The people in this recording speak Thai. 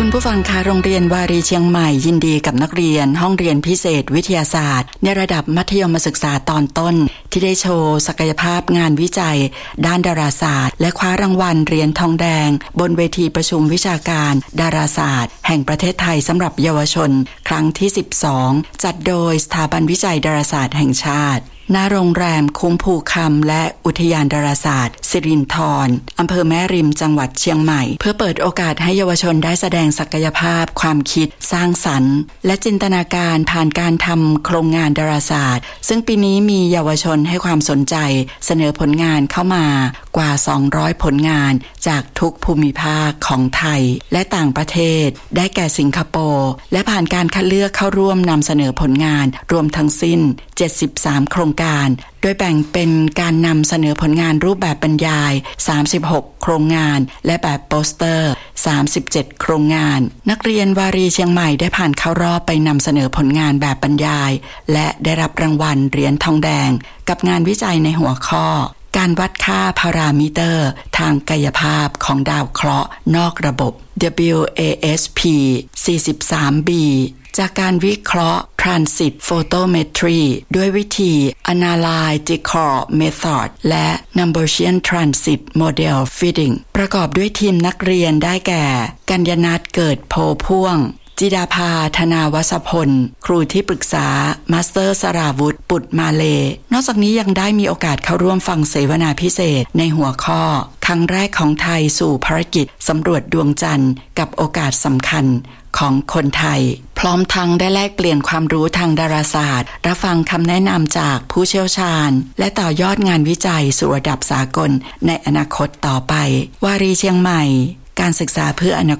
คุณผู้ฟังคะโรงเรียนวารีเชียงใหม่ยินดีกับนักเรียนห้องเรียนพิเศษวิทยาศาสตร์ในระดับมัธยมศึกษาตอนต้นที่ได้โชว์ศักยภาพงานวิจัยด้านดาราศาสตร์และคว้ารางวัลเหรียญทองแดงบนเวทีประชุมวิชาการดาราศาสตร์แห่งประเทศไทยสำหรับเยาวชนครั้งที่12จัดโดยสถาบันวิจัยดาราศาสตร์แห่งชาติณโรงแรมคุ้มภูคำและอุทยานดาราศาสตร์สิรินธรอำเภอแม่ริมจังหวัดเชียงใหม่เพื่อเปิดโอกาสให้เยาวชนได้แสดงศักยภาพความคิดสร้างสรรค์และจินตนาการผ่านการทำโครงงานดาราศาสตร์ซึ่งปีนี้มีเยาวชนให้ความสนใจเสนอผลงานเข้ามากว่า200ผลงานจากทุกภูมิภาคของไทยและต่างประเทศได้แก่สิงคโปร์และผ่านการคัดเลือกเข้าร่วมนำเสนอผลงานรวมทั้งสิ้น73โครงการโดยแบ่งเป็นการนำเสนอผลงานรูปแบบบรรยาย36โครงงานและแบบโปสเตอร์37โครงงานนักเรียนวารีเชียงใหม่ได้ผ่านเข้ารอบไปนำเสนอผลงานแบบบรรยายและได้รับรางวัลเหรียญทองแดงกับงานวิจัยในหัวข้อการวัดค่าพารามิเตอร์ทางกายภาพของดาวเคราะห์นอกระบบ WASP 43b จากการวิเคราะห์ Transit Photometry ด้วยวิธี Analytical Method และ Numbercian Transit Model Fitting ประกอบด้วยทีมนักเรียนได้แก่กัญญนัทเกิดโพพ่วงจิดาภาธนาวสพลครูที่ปรึกษามาสเตอร์สราวุธปุตมาเลนอกจากนี้ยังได้มีโอกาสเข้าร่วมฟังเสวนาพิเศษในหัวข้อครั้งแรกของไทยสู่ภารกิจสำรวจดวงจันทร์กับโอกาสสำคัญของคนไทยพร้อมทั้งได้แลกเปลี่ยนความรู้ทางดาราศาสตร์รับฟังคำแนะนำจากผู้เชี่ยวชาญและต่อยอดงานวิจัยสู่ระดับสากลในอนาคตต่อไปวารีเชียงใหม่การศึกษาเพื่ออนาคต